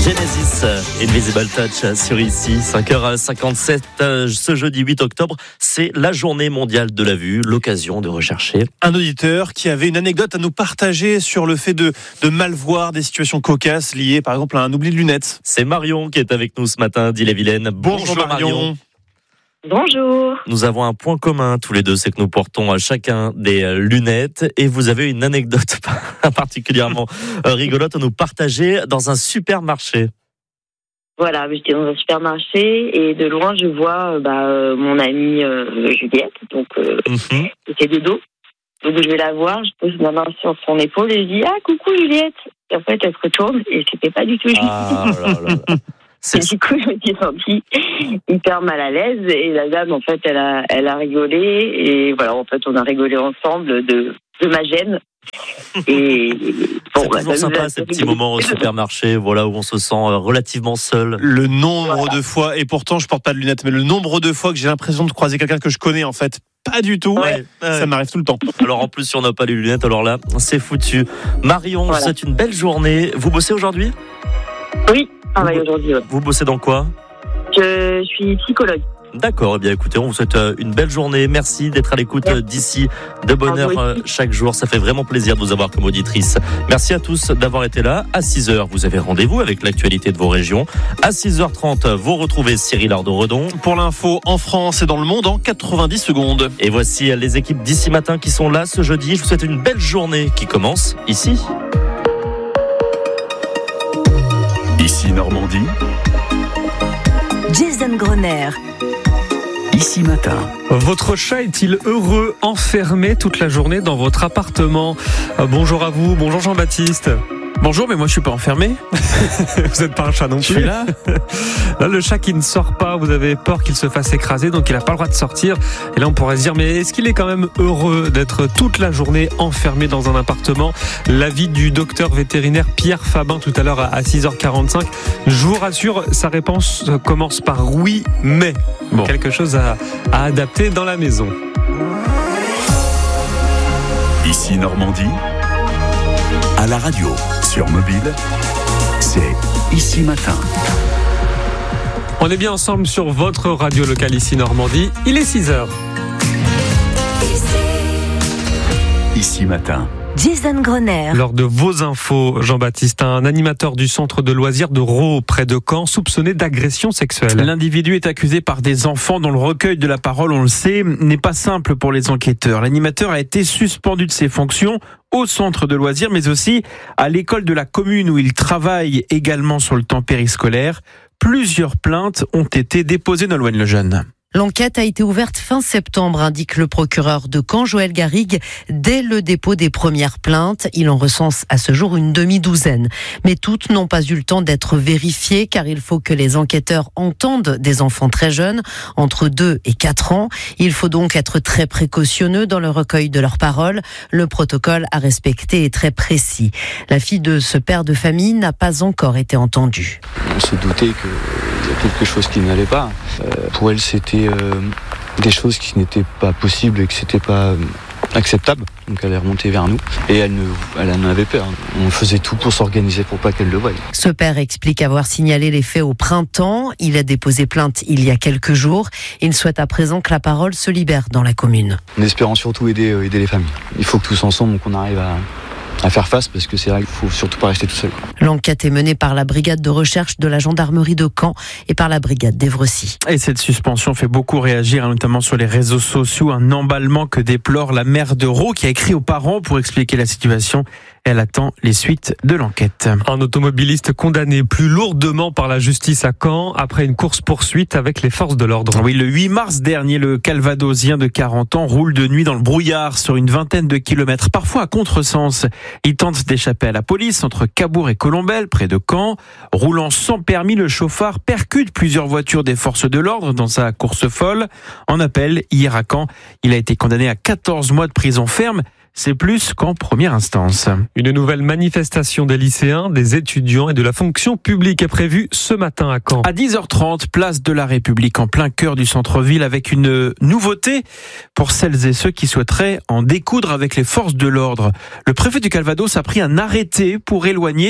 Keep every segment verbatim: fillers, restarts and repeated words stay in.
Genesis, Invisible Touch sur ici, cinq heures cinquante-sept, ce jeudi huit octobre, c'est la journée mondiale de la vue, l'occasion de rechercher. Un auditeur qui avait une anecdote à nous partager sur le fait de, de mal voir des situations cocasses liées par exemple à un oubli de lunettes. C'est Marion qui est avec nous ce matin d'Ille-et-Vilaine. Bonjour, Bonjour Marion. Marion. Bonjour. Nous avons un point commun tous les deux, c'est que nous portons chacun des lunettes et vous avez une anecdote particulièrement rigolote à nous partager dans un supermarché. Voilà, j'étais dans un supermarché et de loin je vois bah, mon amie euh, Juliette, donc euh, mm-hmm. c'est de dos. Donc je vais la voir, je pose ma main sur son épaule et je dis ah coucou Juliette. Et en fait elle se retourne et c'était pas du tout Juliette. Ah là là là. Et du coup, je me suis sentie hyper mal à l'aise et la dame, en fait, elle a, elle a rigolé et voilà, en fait, on a rigolé ensemble de, de ma gêne. Et bon, c'est bah, toujours sympa ces petits moments au supermarché, voilà, où on se sent relativement seul. Le nombre voilà. de fois, et pourtant je porte pas de lunettes, mais le nombre de fois que j'ai l'impression de croiser quelqu'un que je connais, en fait, pas du tout. Ouais. Ça ouais. m'arrive tout le temps. Alors en plus, si on n'a pas les lunettes, alors là, c'est foutu. Marion, voilà. C'est une belle journée. Vous bossez aujourd'hui ? Oui. Vous, aujourd'hui, ouais. Vous bossez dans quoi ? Je suis psychologue. D'accord, eh bien écoutez, on vous souhaite une belle journée. Merci d'être à l'écoute Merci. d'ici de bonne heure chaque jour. Ça fait vraiment plaisir de vous avoir comme auditrice. Merci à tous d'avoir été là. À six heures, vous avez rendez-vous avec l'actualité de vos régions. À six heures trente, vous retrouvez Cyril Ardo-Redon. Pour l'info en France et dans le monde en quatre-vingt-dix secondes. Et voici les équipes d'ici matin qui sont là ce jeudi. Je vous souhaite une belle journée qui commence ici. Ici Normandie. Jason Grosner. Ici Matin. Votre chat est-il heureux, enfermé toute la journée dans votre appartement ? euh, Bonjour à vous, bonjour Jean-Baptiste. Bonjour, mais moi je suis pas enfermé. Vous n'êtes pas un chat non plus. Je suis là. Là, le chat qui ne sort pas, vous avez peur qu'il se fasse écraser, donc il n'a pas le droit de sortir. Et là, on pourrait se dire, mais est-ce qu'il est quand même heureux d'être toute la journée enfermé dans un appartement ? L'avis du docteur vétérinaire Pierre Fabin tout à l'heure à six heures quarante-cinq. Je vous rassure, sa réponse commence par oui, mais bon. Quelque chose à, à adapter dans la maison. Ici Normandie. À la radio, sur mobile, c'est Ici Matin. On est bien ensemble sur votre radio locale Ici Normandie. Il est six heures. Ici Matin. Jason Grosner. Lors de vos infos, Jean-Baptiste, un animateur du centre de loisirs de Raux, près de Caen, soupçonné d'agression sexuelle. L'individu est accusé par des enfants dont le recueil de la parole, on le sait, n'est pas simple pour les enquêteurs. L'animateur a été suspendu de ses fonctions au centre de loisirs, mais aussi à l'école de la commune où il travaille également sur le temps périscolaire. Plusieurs plaintes ont été déposées, Nolwenn Lejeune. L'enquête a été ouverte fin septembre, indique le procureur de Caen, Joël Garrigue. Dès le dépôt des premières plaintes, il en recense à ce jour une demi-douzaine. Mais toutes n'ont pas eu le temps d'être vérifiées, car il faut que les enquêteurs entendent des enfants très jeunes, entre deux et quatre ans. Il faut donc être très précautionneux dans le recueil de leurs paroles. Le protocole à respecter est très précis. La fille de ce père de famille n'a pas encore été entendue. On se doutait qu'il y a quelque chose qui n'allait pas. Euh, pour elle, c'était euh, des choses qui n'étaient pas possibles et que c'était pas euh, acceptable. Donc elle est remontée vers nous et elle, ne, elle en avait peur. On faisait tout pour s'organiser pour pas qu'elle le voie. Ce père explique avoir signalé les faits au printemps. Il a déposé plainte il y a quelques jours. Il souhaite à présent que la parole se libère dans la commune. En espérant surtout aider, euh, aider les familles. Il faut que tous ensemble qu'on arrive à... à faire face, parce que c'est vrai qu'il faut surtout pas rester tout seul. L'enquête est menée par la brigade de recherche de la gendarmerie de Caen et par la brigade d'Evrecy. Et cette suspension fait beaucoup réagir, notamment sur les réseaux sociaux. Un emballement que déplore la mère de Raux qui a écrit aux parents pour expliquer la situation. Elle attend les suites de l'enquête. Un automobiliste condamné plus lourdement par la justice à Caen après une course-poursuite avec les forces de l'ordre. Oui, le huit mars dernier, le Calvadosien de quarante ans roule de nuit dans le brouillard sur une vingtaine de kilomètres, parfois à contresens. Il tente d'échapper à la police entre Cabourg et Colombelles, près de Caen. Roulant sans permis, le chauffard percute plusieurs voitures des forces de l'ordre dans sa course folle. En appel, hier à Caen, il a été condamné à quatorze mois de prison ferme. C'est plus qu'en première instance. Une nouvelle manifestation des lycéens, des étudiants et de la fonction publique est prévue ce matin à Caen. À dix heures trente, place de la République, en plein cœur du centre-ville, avec une nouveauté pour celles et ceux qui souhaiteraient en découdre avec les forces de l'ordre. Le préfet du Calvados a pris un arrêté pour éloigner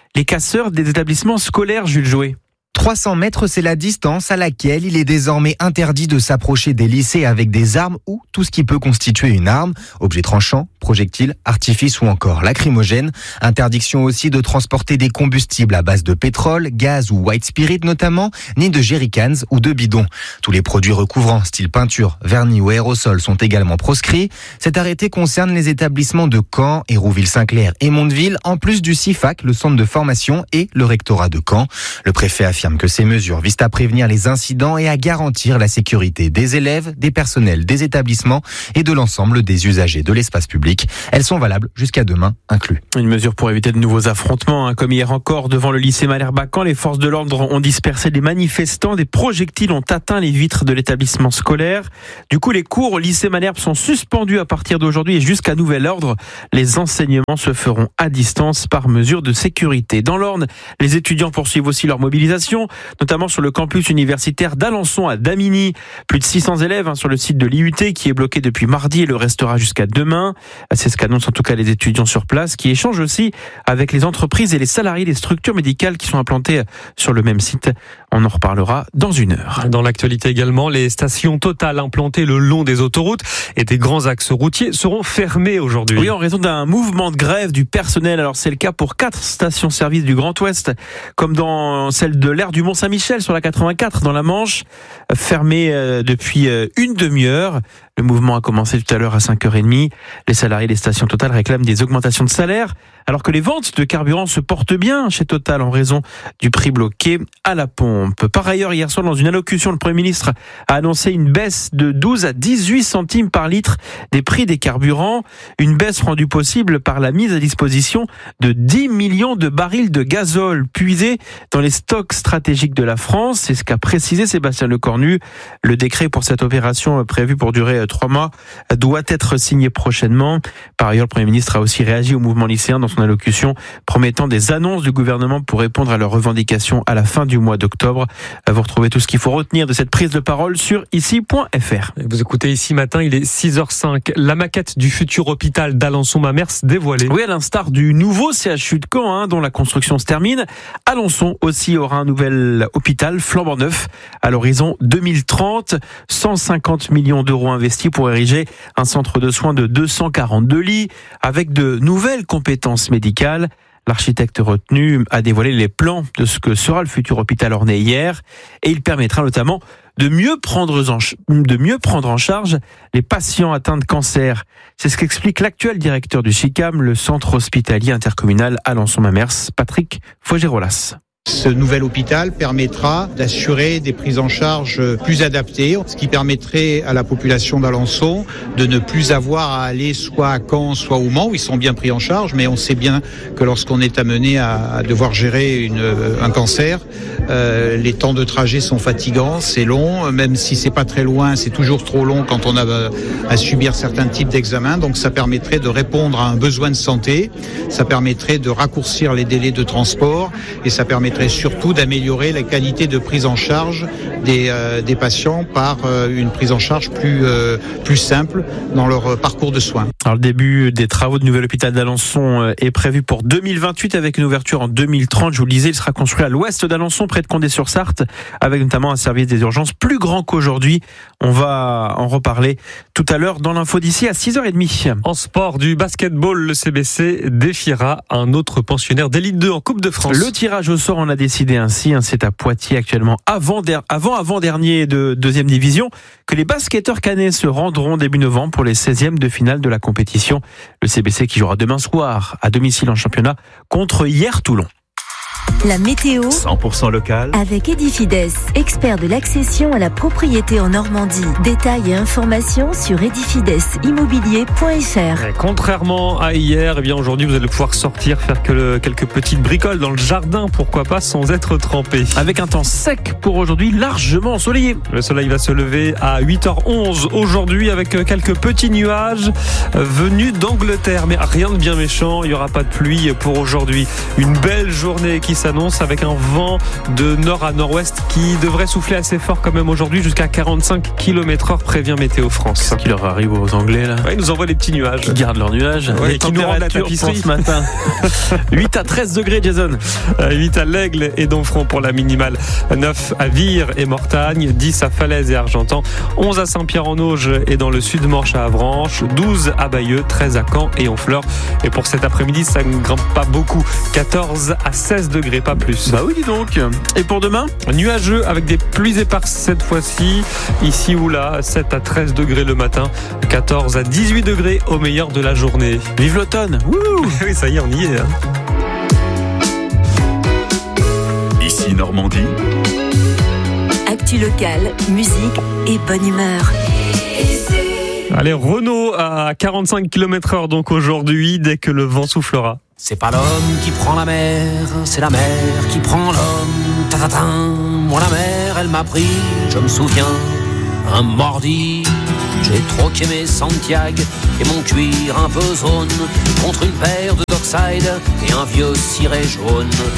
les casseurs des établissements scolaires, Jules Jouet. trois cents mètres, c'est la distance à laquelle il est désormais interdit de s'approcher des lycées avec des armes ou tout ce qui peut constituer une arme, objets tranchants, projectiles, artifices ou encore lacrymogènes. Interdiction aussi de transporter des combustibles à base de pétrole, gaz ou white spirit notamment, ni de jerrycans ou de bidons. Tous les produits recouvrants, style peinture, vernis ou aérosol, sont également proscrits. Cet arrêté concerne les établissements de Caen, Hérouville-Saint-Clair et Mondeville, en plus du C I F A C, le centre de formation, et le rectorat de Caen. Le préfet affirme que ces mesures visent à prévenir les incidents et à garantir la sécurité des élèves, des personnels des établissements et de l'ensemble des usagers de l'espace public. Elles sont valables jusqu'à demain inclus. Une mesure pour éviter de nouveaux affrontements, hein. Comme hier encore devant le lycée Malherbe-Caen, les forces de l'ordre ont dispersé des manifestants, des projectiles ont atteint les vitres de l'établissement scolaire. Du coup, les cours au lycée Malherbe sont suspendus à partir d'aujourd'hui et jusqu'à nouvel ordre. Les enseignements se feront à distance par mesure de sécurité. Dans l'Orne, les étudiants poursuivent aussi leur mobilisation, notamment sur le campus universitaire d'Alençon à Damigny. Plus de six cents élèves hein, sur le site de l'I U T qui est bloqué depuis mardi et le restera jusqu'à demain. C'est ce qu'annoncent en tout cas les étudiants sur place, qui échangent aussi avec les entreprises et les salariés des structures médicales qui sont implantées sur le même site. On en reparlera dans une heure. Dans l'actualité également, les stations Total implantées le long des autoroutes et des grands axes routiers seront fermées aujourd'hui. Oui, en raison d'un mouvement de grève du personnel. Alors c'est le cas pour quatre stations-service du Grand Ouest, comme dans celle de l'aire du Mont-Saint-Michel sur la quatre-vingt-quatre dans la Manche, fermée depuis une demi-heure. Le mouvement a commencé tout à l'heure à cinq heures trente. Les salariés des stations Total réclament des augmentations de salaire, alors que les ventes de carburant se portent bien chez Total en raison du prix bloqué à la pompe. Par ailleurs, hier soir, dans une allocution, le Premier ministre a annoncé une baisse de douze à dix-huit centimes par litre des prix des carburants. Une baisse rendue possible par la mise à disposition de dix millions de barils de gazole puisés dans les stocks stratégiques de la France. C'est ce qu'a précisé Sébastien Lecornu. Le décret pour cette opération prévu pour durer trois mois doit être signé prochainement. Par ailleurs, le Premier ministre a aussi réagi au mouvement lycéen dans son allocution, promettant des annonces du gouvernement pour répondre à leurs revendications à la fin du mois d'octobre. Vous retrouvez tout ce qu'il faut retenir de cette prise de parole sur ici point f r. Vous écoutez Ici Matin, il est six heures cinq. La maquette du futur hôpital d'Alençon-Mamers dévoilée. Oui, à l'instar du nouveau C H U de Caen, hein, dont la construction se termine, Alençon aussi aura un nouvel hôpital flambant neuf à l'horizon deux mille trente. cent cinquante millions d'euros investis pour ériger un centre de soins de deux cent quarante-deux lits avec de nouvelles compétences médicales. L'architecte retenu a dévoilé les plans de ce que sera le futur hôpital ornais hier et il permettra notamment de mieux prendre en, de mieux prendre en charge les patients atteints de cancer. C'est ce qu'explique l'actuel directeur du SHICAM, le centre hospitalier intercommunal Alençon-Mamers, Patrick Fougérolas. Ce nouvel hôpital permettra d'assurer des prises en charge plus adaptées, ce qui permettrait à la population d'Alençon de ne plus avoir à aller soit à Caen, soit au Mans, où ils sont bien pris en charge, mais on sait bien que lorsqu'on est amené à devoir gérer une, un cancer, euh, les temps de trajet sont fatigants, c'est long, même si c'est pas très loin, c'est toujours trop long quand on a à subir certains types d'examens, donc ça permettrait de répondre à un besoin de santé, ça permettrait de raccourcir les délais de transport et ça permettrait surtout d'améliorer la qualité de prise en charge des, euh, des patients par euh, une prise en charge plus, euh, plus simple dans leur euh, parcours de soins. Alors, le début des travaux du nouvel hôpital d'Alençon est prévu pour deux mille vingt-huit avec une ouverture en deux mille trente. Je vous le disais, il sera construit à l'ouest d'Alençon, près de Condé-sur-Sarthe, avec notamment un service des urgences plus grand qu'aujourd'hui. On va en reparler tout à l'heure dans l'info d'ici à six heures trente. En sport, du basketball, le C B C défiera un autre pensionnaire d'élite deux en Coupe de France. Le tirage au sort, on a décidé ainsi, hein, c'est à Poitiers actuellement, avant, der- avant avant-dernier de deuxième division, que les basketteurs cannais se rendront début novembre pour les seizièmes de finale de la compétition. Le C B C qui jouera demain soir à domicile en championnat contre hier Toulon. La météo cent pour cent local avec Edifides, expert de l'accession à la propriété en Normandie. Détails et informations sur edifides immobilier point f r. Et contrairement à hier, eh bien aujourd'hui vous allez pouvoir sortir, faire que le, quelques petites bricoles dans le jardin, pourquoi pas, sans être trempé. Avec un temps sec pour aujourd'hui, largement ensoleillé. Le soleil va se lever à huit heures onze aujourd'hui avec quelques petits nuages venus d'Angleterre. Mais rien de bien méchant, il n'y aura pas de pluie pour aujourd'hui. Une belle journée qui s'annonce avec un vent de nord à nord-ouest qui devrait souffler assez fort quand même aujourd'hui jusqu'à quarante-cinq kilomètres heure, prévient Météo France. Qu'est-ce qui leur arrive aux Anglais là? Ouais, ils nous envoient les petits nuages. Ils gardent leurs nuages. Ouais, et qui nous rendent la tapisserie ce matin. huit à treize degrés, Jason. huit à l'Aigle et Domfront pour la minimale. neuf à Vire et Mortagne. dix à Falaise et Argentan. onze à Saint-Pierre-en-Auge et dans le sud-Manche à Avranches. douze à Bayeux. treize à Caen et Honfleur. Et pour cet après-midi, ça ne grimpe pas beaucoup. quatorze à seize degrés, pas plus. Bah oui, dis donc. Et pour demain? Nuageux avec des pluies éparses cette fois-ci. Ici ou là, sept à treize degrés le matin. quatorze à dix-huit degrés au meilleur de la journée. Vive l'automne. Wouh. Oui, ça y est, on y est. Hein. Ici Normandie. Actu locale, musique et bonne humeur. Allez, Renault à quarante-cinq kilomètres heure donc aujourd'hui, dès que le vent soufflera. C'est pas l'homme qui prend la mer, c'est la mer qui prend l'homme. Ta-ta-tin, moi la mer, elle m'a pris, je me souviens, un mordi. J'ai troqué mes Santiago et mon cuir un peu zone contre une paire de Dockside et un vieux ciré jaune.